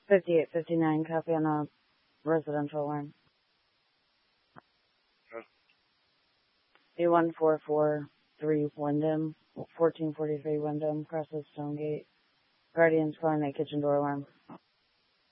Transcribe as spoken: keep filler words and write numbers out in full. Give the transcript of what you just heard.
fifty-eight fifty-nine, copy on a residential alarm. Huh. A one four four three Wyndham, fourteen forty-three Wyndham, crosses Stonegate. Guardians calling that kitchen door alarm.